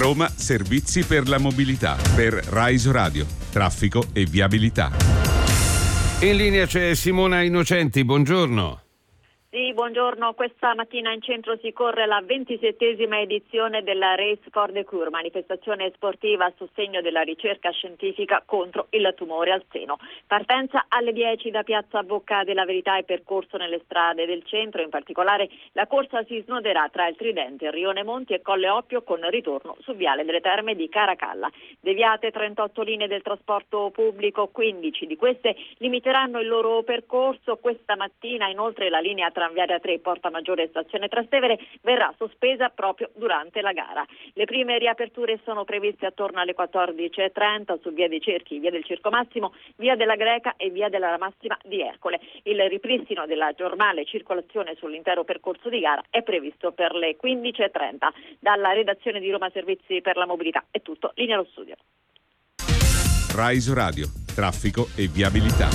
Roma Servizi per la mobilità. Per Rai Radio, traffico e viabilità. In linea c'è Simona Innocenti, buongiorno. Sì, buongiorno. Questa mattina in centro si corre la 27esima edizione della Race for the Cure, manifestazione sportiva a sostegno della ricerca scientifica contro il tumore al seno. Partenza alle 10 da Piazza Bocca della Verità e percorso nelle strade del centro. In particolare la corsa si snoderà tra il Tridente, Rione Monti e Colle Oppio con ritorno su Viale delle Terme di Caracalla. Deviate 38 linee del trasporto pubblico, 15 di queste limiteranno il loro percorso. Questa mattina inoltre la linea Tranviaria 3 Porta Maggiore e Stazione Trastevere verrà sospesa proprio durante la gara. Le prime riaperture sono previste attorno alle 14.30 su Via dei Cerchi, Via del Circo Massimo, Via della Greca e Via della Massima di Ercole. Il ripristino della normale circolazione sull'intero percorso di gara è previsto per le 15.30. Dalla redazione di Roma Servizi per la Mobilità è tutto, linea allo studio. Rai Radio, traffico e viabilità.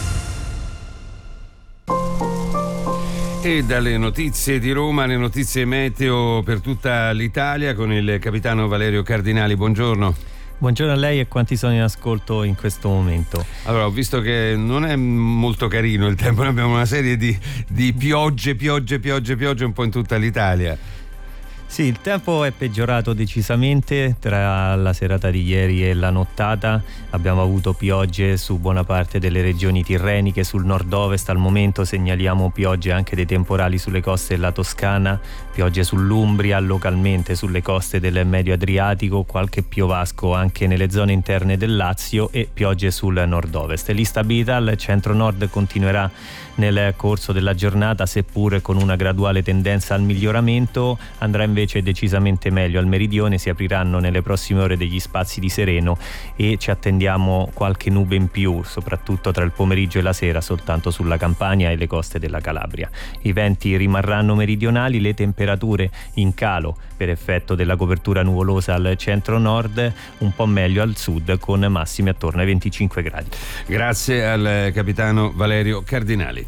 E dalle notizie di Roma, le notizie meteo per tutta l'Italia con il capitano Valerio Cardinali. Buongiorno. Buongiorno a lei e quanti sono in ascolto in questo momento. Allora, ho visto che non è molto carino il tempo, noi abbiamo una serie di piogge un po' in tutta l'Italia. Sì, il tempo è peggiorato decisamente tra la serata di ieri e la nottata. Abbiamo avuto piogge su buona parte delle regioni tirreniche, sul nord-ovest. Al momento segnaliamo piogge anche dei temporali sulle coste della Toscana, piogge sull'Umbria, localmente sulle coste del Medio Adriatico, qualche piovasco anche nelle zone interne del Lazio e piogge sul nord-ovest. L'instabilità al centro-nord continuerà nel corso della giornata, seppur con una graduale tendenza al miglioramento. Andrà invece decisamente meglio al meridione, si apriranno nelle prossime ore degli spazi di sereno e ci attendiamo qualche nube in più, soprattutto tra il pomeriggio e la sera, soltanto sulla Campania e le coste della Calabria. I venti rimarranno meridionali, le temperature in calo per effetto della copertura nuvolosa al centro-nord, un po' meglio al sud con massimi attorno ai 25 gradi. Grazie al capitano Valerio Cardinali.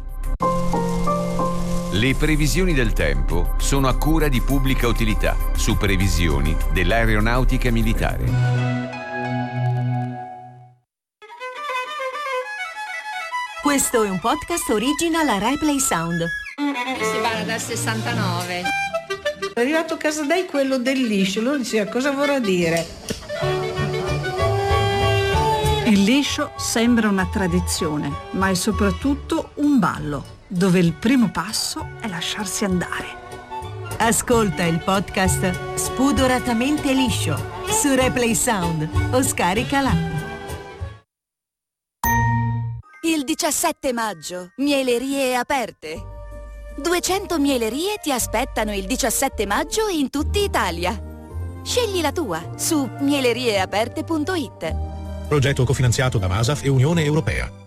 Le previsioni del tempo sono a cura di Pubblica Utilità, su previsioni dell'Aeronautica Militare. Questo è un podcast original a Rai Play Sound. Si parla dal 69. È arrivato a casa dai quello del liscio, lui diceva cosa vorrà dire. Il liscio sembra una tradizione, ma è soprattutto un ballo, dove il primo passo è lasciarsi andare. Ascolta il podcast Spudoratamente liscio su Rai Play Sound o scarica l'app. Il 17 maggio, mielerie aperte. 200 mielerie ti aspettano il 17 maggio in tutta Italia. Scegli la tua su mielerieaperte.it. Progetto cofinanziato da Masaf e Unione Europea.